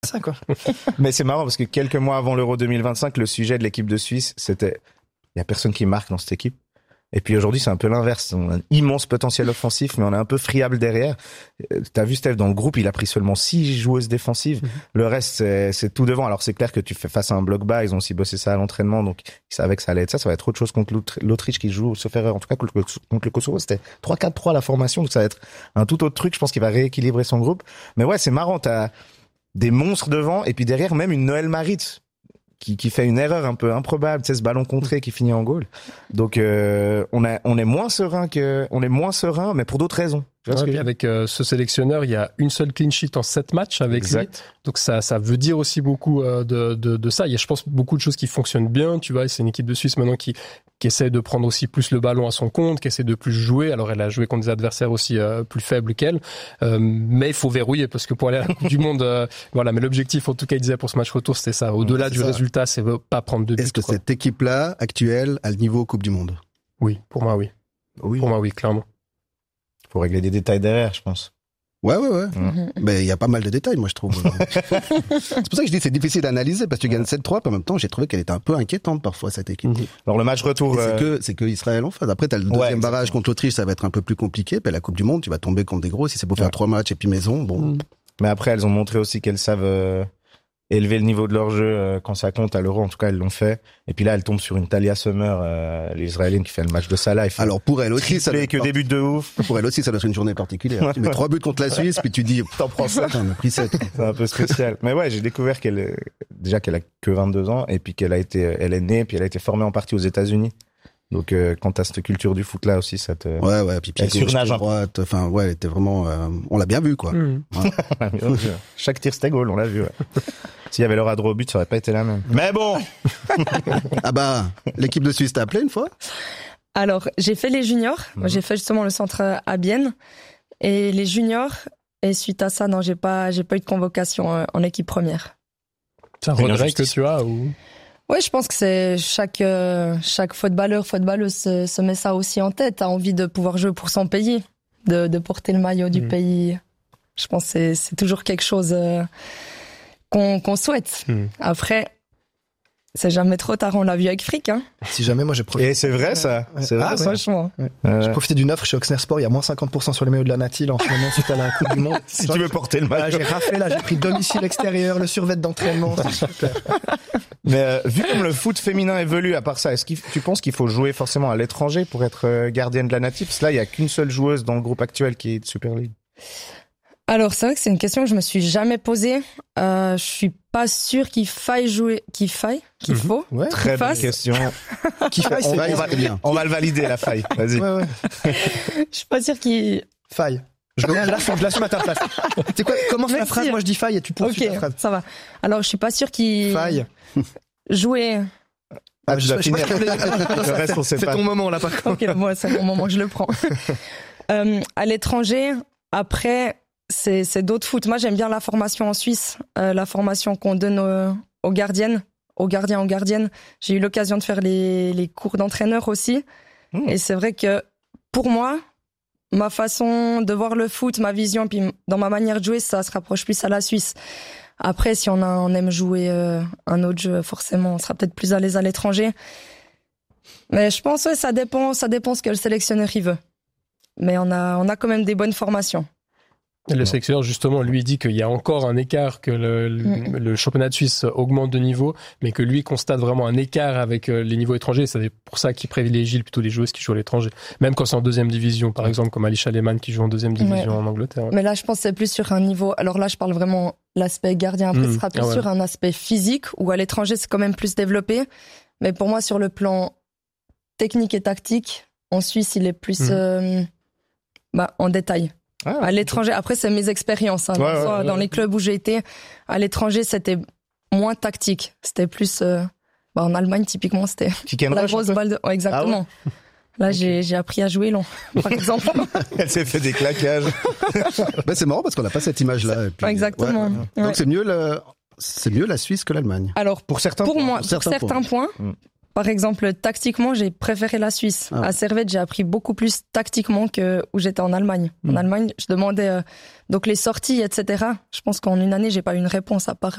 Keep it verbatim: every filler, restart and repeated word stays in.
ça, quoi. Mais c'est marrant parce que quelques mois avant l'Euro deux mille vingt-cinq, le sujet de l'équipe de Suisse, c'était il y a personne qui marque dans cette équipe. Et puis aujourd'hui, c'est un peu l'inverse. On a un immense potentiel offensif, mais on est un peu friable derrière. T'as vu Steph dans le groupe, il a pris seulement six joueuses défensives. Mm-hmm. Le reste, c'est, c'est tout devant. Alors c'est clair que tu fais face à un bloc bas. Ils ont aussi bossé ça à l'entraînement, donc ils savaient que ça allait être ça. Ça va être autre chose contre l'Autriche qui joue, sauf erreur. En tout cas, contre le Kosovo, c'était trois quatre trois la formation, donc ça va être un tout autre truc. Je pense qu'il va rééquilibrer son groupe. Mais ouais, c'est marrant. T'as des monstres devant, et puis derrière même une Noël Maritz. Qui, qui fait une erreur un peu improbable, tu sais, ce ballon contré qui finit en goal. Donc euh, on a on est moins serein que on est moins serein, mais pour d'autres raisons. Ouais, que... Avec euh, ce sélectionneur, il y a une seule clean sheet en sept matchs avec exact. lui. Donc ça ça veut dire aussi beaucoup euh, de de de ça. Il y a, je pense, beaucoup de choses qui fonctionnent bien. Tu vois, c'est une équipe de Suisse maintenant qui qui essaie de prendre aussi plus le ballon à son compte, qui essaie de plus jouer. Alors elle a joué contre des adversaires aussi euh, plus faibles qu'elle, euh, mais il faut verrouiller parce que pour aller à la Coupe du Monde, euh, voilà. Mais l'objectif, en tout cas, il disait pour ce match retour, c'était ça. Au-delà c'est du ça. résultat, c'est pas prendre de buts. Est-ce que quoi. Cette équipe-là actuelle a le niveau Coupe du Monde? Oui, pour moi, oui. oui. Pour moi, oui, clairement. Faut régler des détails derrière, je pense. Ouais, ouais, ouais. Mmh. Mais il y a pas mal de détails, moi, je trouve. C'est pour ça que je dis que c'est difficile d'analyser, parce que tu gagnes sept trois, puis en même temps, j'ai trouvé qu'elle était un peu inquiétante, parfois, cette équipe. Mmh. Alors, le match retour... C'est euh... que, c'est que Israël en face. Après, t'as le deuxième ouais, barrage contre l'Autriche, ça va être un peu plus compliqué, puis la Coupe du Monde, tu vas tomber contre des gros, si c'est pour faire ouais. trois matchs et puis maison, bon. Mmh. Mais après, elles ont montré aussi qu'elles savent, euh, élever le niveau de leur jeu, euh, quand ça compte à l'Euro, en tout cas, elles l'ont fait. Et puis là, elles tombent sur une Talia Summer, euh, l'Israélienne qui fait le match de Salah. Alors, pour elle aussi, ça doit que des buts de ouf. Pour elle aussi, ça doit être une journée particulière. Tu mets trois buts contre la Suisse, puis tu dis, t'en prends ça. On a pris sept. C'est un peu spécial. Mais ouais, j'ai découvert qu'elle, déjà qu'elle a que vingt-deux ans, et puis qu'elle a été, elle est née, puis elle a été formée en partie aux États-Unis. Donc, euh, quand t'as cette culture du foot là aussi, ça te... Ouais, ouais, puis pied gauche, pied droite, enfin, ouais, elle était vraiment, euh, on l'a bien vu, quoi. Mmh. Ouais. Chaque tir, c'était goal, on l'a vu, ouais. S'il y avait Laura Droit au but, ça aurait pas été la même. Mais bon! Ah bah, l'équipe de Suisse t'a appelé une fois? Alors, j'ai fait les juniors. Mmh. Moi, j'ai fait justement le centre à Bienne. Et les juniors, et suite à ça, non, j'ai pas, j'ai pas eu de convocation en équipe première. C'est un regret que tu as, ou? Ouais, je pense que c'est chaque euh, chaque footballeur, footballeuse se, se met ça aussi en tête, a envie de pouvoir jouer pour son pays, de de porter le maillot du mmh. pays. Je pense que c'est c'est toujours quelque chose euh, qu'on qu'on souhaite. Mmh. Après, c'est jamais trop tard, on l'a vu avec Frick, hein. Si jamais, moi j'ai profité. Et c'est vrai ça, ouais. c'est vrai ah, ça. Franchement. Ouais. Euh... J'ai profité d'une offre chez Oxner Sport, il y a moins cinquante pour cent sur les maillots de la Nati là, en ce moment suite à la Coupe du Monde. Si tu veux porter le maillot. Là, j'ai raflé là, j'ai pris domicile extérieur, le survêt d'entraînement, c'est super. Mais euh, vu comme le foot féminin évolue, à part ça, est-ce que tu penses qu'il faut jouer forcément à l'étranger pour être euh, gardienne de la Nati? Parce que là, il y a qu'une seule joueuse dans le groupe actuel qui est de Super League. Alors c'est vrai que c'est une question que je me suis jamais posée. Euh, je suis pas sûre qu'il faille jouer, qu'il faille, qu'il mmh. faut. Ouais, très bonne question. Qu'il faille, on, c'est on, va, bien. on va le valider la faille. Vas-y. Ouais, ouais. Je suis pas sûre qu'il faille. Je veux bien l'assume, je l'assume à ta place. C'est quoi? Commence la phrase, moi je dis faille et tu poursuis okay, la phrase. Ça va. Alors je suis pas sûre qu'il faille. Jouer. Ah, tu dois finir. Le reste, on sait c'est pas. C'est ton moment là par contre. Ok, moi c'est mon moment, je le prends. euh, à l'étranger, après. C'est, c'est d'autres foot. Moi, j'aime bien la formation en Suisse, euh, la formation qu'on donne aux, aux gardiennes, aux gardiens, aux gardiennes. J'ai eu l'occasion de faire les, les cours d'entraîneur aussi. Mmh. Et c'est vrai que, pour moi, ma façon de voir le foot, ma vision, puis dans ma manière de jouer, ça se rapproche plus à la Suisse. Après, si on, a, on aime jouer euh, un autre jeu, forcément, on sera peut-être plus à l'aise à l'étranger. Mais je pense, ouais, ça dépend, ça dépend ce que le sélectionneur y veut. Mais on a, on a quand même des bonnes formations. Et le sélectionneur, justement, lui dit qu'il y a encore un écart, que le, mmh. le championnat de Suisse augmente de niveau, mais que lui constate vraiment un écart avec les niveaux étrangers. C'est pour ça qu'il privilégie plutôt les joueuses qui jouent à l'étranger. Même quand c'est en deuxième division, par exemple, comme Alisha Lehmann qui joue en deuxième division ouais. en Angleterre. Ouais. Mais là, je pense que c'est plus sur un niveau... Alors là, je parle vraiment l'aspect gardien. Après, mmh. ce sera plus ah ouais. sur un aspect physique, où à l'étranger, c'est quand même plus développé. Mais pour moi, sur le plan technique et tactique, en Suisse, il est plus mmh. euh, bah, en détail. Ah, à l'étranger, après c'est mes expériences. Hein, ouais, dans, ouais, dans ouais. les clubs où j'ai été, à l'étranger c'était moins tactique. C'était plus, euh, bah, en Allemagne typiquement c'était la grosse balle de. Ouais, exactement. Ah ouais. Là okay. j'ai j'ai appris à jouer long, par exemple. Elle s'est fait des claquages. Ben, c'est marrant parce qu'on n'a pas cette image-là. Et puis, exactement. Ouais, ouais. Donc ouais. c'est mieux le, c'est mieux la Suisse que l'Allemagne. Alors pour certains, pour points. moi, pour pour certains, certains points. points mm. Par exemple, tactiquement, j'ai préféré la Suisse. Ah. À Servette, j'ai appris beaucoup plus tactiquement que où j'étais en Allemagne. Mmh. En Allemagne, je demandais euh, donc les sorties, et cetera. Je pense qu'en une année, j'ai pas eu une réponse à part